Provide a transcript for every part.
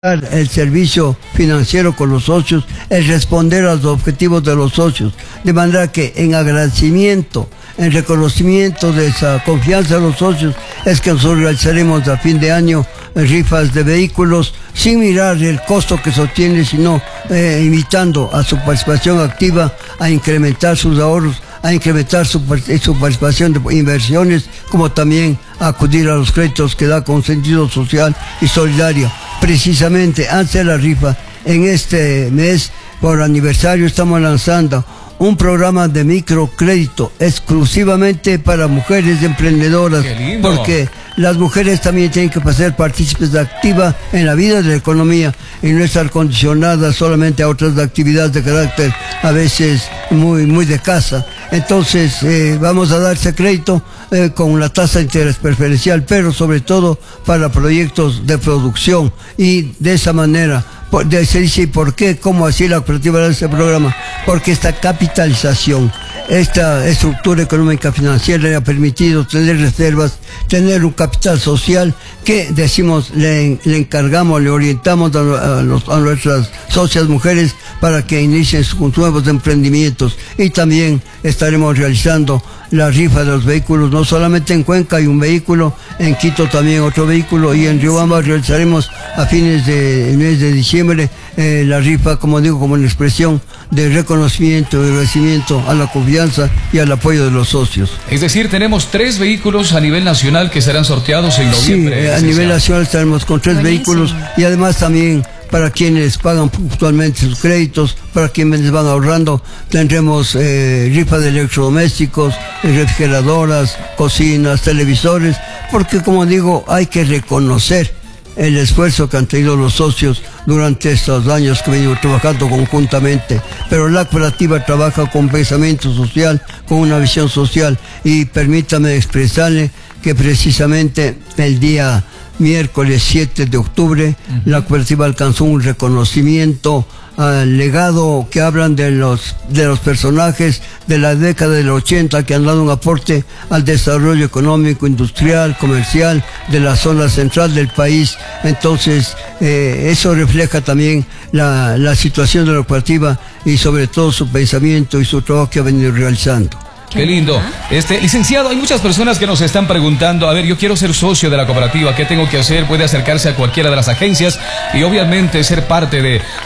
el servicio financiero con los socios, el responder a los objetivos de los socios, de manera que en agradecimiento, en reconocimiento de esa confianza de los socios, es que nosotros realizaremos a fin de año rifas de vehículos sin mirar el costo que sostiene, sino invitando a su participación activa a incrementar sus ahorros, a incrementar su participación de inversiones, como también a acudir a los créditos que da con sentido social y solidario. Precisamente antes de la rifa, en este mes, por aniversario, estamos lanzando un programa de microcrédito exclusivamente para mujeres emprendedoras, porque las mujeres también tienen que ser partícipes activas en la vida de la economía y no estar condicionadas solamente a otras actividades de carácter a veces muy de casa. Entonces vamos a dar ese crédito con la tasa de interés preferencial, pero sobre todo para proyectos de producción, y de esa manera se dice, ¿por qué? ¿Cómo así la cooperativa de ese programa? Porque esta capitalización, esta estructura económica financiera le ha permitido tener reservas, tener un capital social que, decimos, le encargamos, le orientamos a nuestras socias mujeres para que inicien sus nuevos emprendimientos. Y también estaremos realizando la rifa de los vehículos, no solamente en Cuenca hay un vehículo, en Quito también otro vehículo, y en Riobamba realizaremos a fines del mes de diciembre la rifa, como digo, como una expresión de reconocimiento y agradecimiento a la confianza y al apoyo de los socios. Es decir, tenemos 3 vehículos a nivel nacional que serán sorteados en noviembre. Sí, a nivel nacional estaremos con 3 vehículos, y además también para quienes pagan puntualmente sus créditos, para quienes van ahorrando, tendremos rifa de electrodomésticos, refrigeradoras, cocinas, televisores, porque, como digo, hay que reconocer el esfuerzo que han tenido los socios durante estos años que venimos trabajando conjuntamente. Pero la cooperativa trabaja con pensamiento social, con una visión social, y permítame expresarle que precisamente el día miércoles 7 de octubre, la cooperativa alcanzó un reconocimiento al legado que hablan de los personajes de la década del 80 que han dado un aporte al desarrollo económico, industrial, comercial de la zona central del país. Entonces, eso refleja también la situación de la cooperativa y sobre todo su pensamiento y su trabajo que ha venido realizando. Qué lindo. Licenciado, hay muchas personas que nos están preguntando, a ver, yo quiero ser socio de la cooperativa, ¿qué tengo que hacer? Puede acercarse a cualquiera de las agencias y obviamente ser parte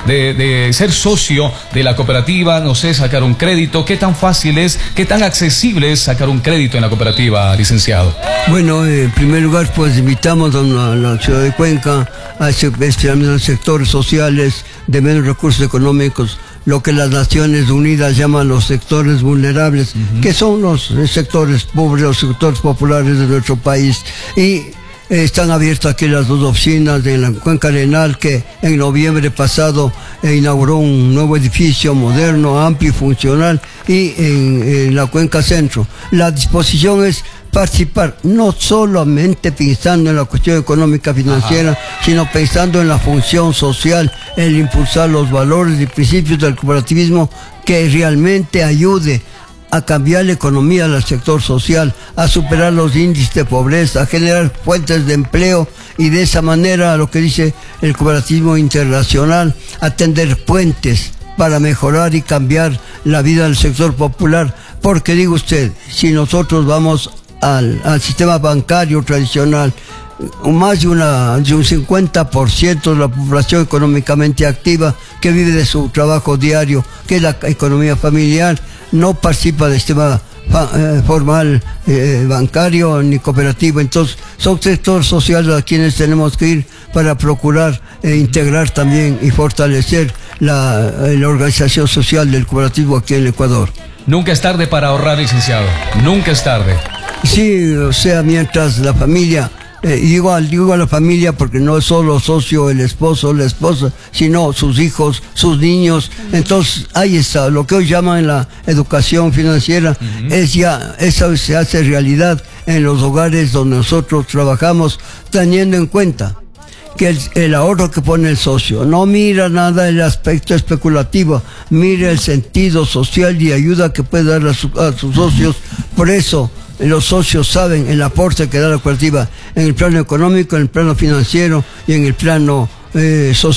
de ser socio de la cooperativa, no sé, sacar un crédito. ¿Qué tan fácil es, qué tan accesible es sacar un crédito en la cooperativa, licenciado? Bueno, en primer lugar, pues invitamos a la ciudad de Cuenca, especialmente a los sectores sociales de menos recursos económicos, lo que las Naciones Unidas llaman los sectores vulnerables, que son los sectores pobres, los sectores populares de nuestro país. Y están abiertas aquí las 2 oficinas de la Cuenca Arenal, que en noviembre pasado inauguró un nuevo edificio moderno, amplio y funcional, y en la Cuenca Centro. La disposición es participar, no solamente pensando en la cuestión económica financiera, sino pensando en la función social, el impulsar los valores y principios del cooperativismo que realmente ayude a cambiar la economía del sector social, a superar los índices de pobreza, a generar fuentes de empleo, y de esa manera, lo que dice el cooperativismo internacional, a tender puentes para mejorar y cambiar la vida del sector popular. Porque, digo usted, si nosotros vamos al sistema bancario tradicional, más de un 50% de la población económicamente activa que vive de su trabajo diario, que es la economía familiar, no participa del sistema formal bancario ni cooperativo. Entonces son sectores sociales a quienes tenemos que ir para procurar integrar también y fortalecer la organización social del cooperativo aquí en el Ecuador. Nunca es tarde para ahorrar, licenciado, nunca es tarde. Sí, o sea, mientras la familia, digo a la familia porque no es solo socio el esposo o la esposa, sino sus hijos, sus niños. Entonces ahí está, lo que hoy llaman la educación financiera, eso se hace realidad en los hogares donde nosotros trabajamos, teniendo en cuenta que el ahorro que pone el socio no mira nada el aspecto especulativo, mira el sentido social y ayuda que puede dar a sus socios. Por eso los socios saben el aporte que da la cooperativa en el plano económico, en el plano financiero y en el plano social